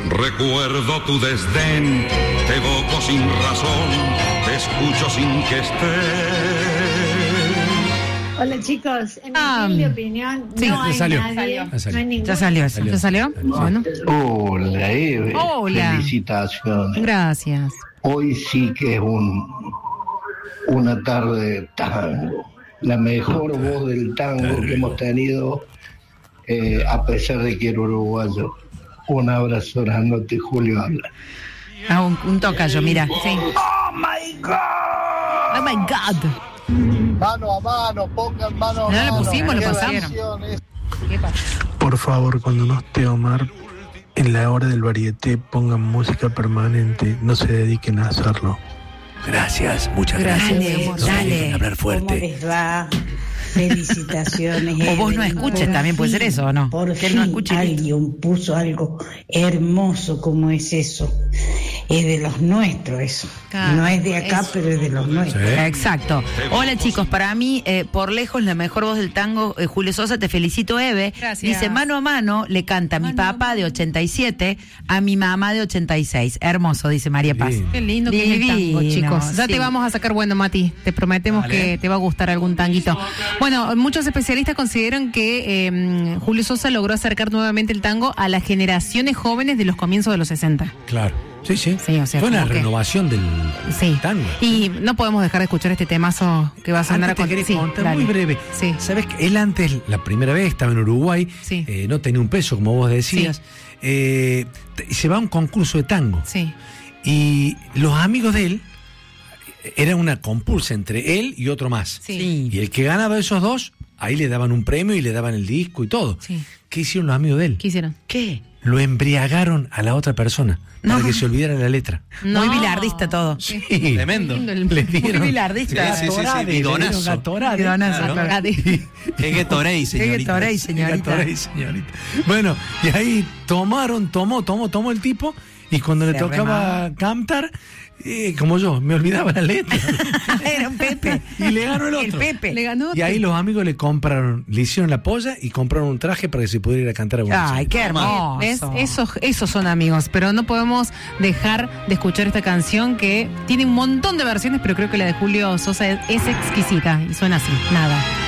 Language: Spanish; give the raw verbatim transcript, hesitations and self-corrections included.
Recuerdo tu desdén, te evoco sin razón, te escucho sin que estés. Hola chicos, en mi Ah, humilde opinión sí, no hay salió. nadie, Ya salió. no hay ningún... Ya salió eso. ¿Ya salió? Bueno. Hola, Eve. Hola. Felicitaciones. Gracias. Hoy sí que es un una tarde de tango. La mejor voz del tango que hemos tenido, eh, a pesar de que era uruguayo. Un abrazo grandote, Julio habla. Ah, un, un tocayo, mira. Sí. ¡Oh, my God! Oh, my God. Mano a mano, pongan mano a No, mano. lo pusimos, lo ¿Qué pasamos. versión es? ¿Qué pasa? Por favor, cuando no esté Omar, en la hora del varieté pongan música permanente, no se dediquen a hacerlo. Gracias, muchas gracias. Dale, No dale. se dejen hablar ¿Cómo fuerte. les va? Felicitaciones. O vos no Evelyn. escuches, Por también puede ser fin, eso, ¿o no? Por Que él fin no escuche y listo. alguien puso algo hermoso como es eso. Es de los nuestros eso. Claro, no es de acá, es- pero es de los nuestros. Sí. Exacto. Hola chicos, para mí, eh, por lejos, la mejor voz del tango, eh, Julio Sosa, te felicito, Eve. Gracias. Dice, mano a mano, le canta a mi papá de ochenta y siete, a mi mamá de ochenta y seis. Hermoso, dice María Paz. Lindo. Qué lindo que es el tango, Divino, chicos. Ya sí. te vamos a sacar bueno, Mati. Te prometemos Dale. que te va a gustar algún tanguito. Bueno, muchos especialistas consideran que eh, Julio Sosa logró acercar nuevamente el tango a las generaciones jóvenes de los comienzos de los sesenta. Claro. Sí, sí. Sí, o sea, Fue una como que- renovación del Sí. tango. Y no podemos dejar de escuchar este temazo que va a sonar Antes a te quería sí, contar dale. muy breve. Sí. ¿Sabes que él antes, la primera vez, estaba en Uruguay, Sí. eh, no tenía un peso, como vos decías, Sí. eh, t- se va a un concurso de tango. Sí. Y los amigos de él, eh, era una compulsa entre él y otro más. Sí. Y el que ganaba de esos dos, ahí le daban un premio y le daban el disco y todo. Sí. ¿Qué hicieron los amigos de él? ¿Qué hicieron? ¿Qué? Lo embriagaron a la otra persona para No. que se olvidara la letra. No. Muy bilardista todo. Sí. Tremendo. Lindo el- Le dieron, Muy bilardista. Sí, sí, sí, sí, Gatorade, le bidonazo. dieron Gatorade. Bidonazo, Claro. claro. Es que Torey, Qué señorita. Gatorade, señorita. Gatorade, señorita. Bueno, y ahí tomaron, tomó, tomó, tomó el tipo, y cuando le Se tocaba cantar, eh, como yo, me olvidaba la letra. Era un Pepe. Y le ganó el El otro. Pepe. Le ganó. Y ahí los amigos le compraron, le hicieron la polla y compraron un traje para que se pudiera ir a cantar a Buenos Ay, Aires. qué hermoso. ¿Ves? Esos, esos son amigos, pero no podemos dejar de escuchar esta canción que tiene un montón de versiones, pero creo que la de Julio Sosa es, es exquisita y suena así, nada.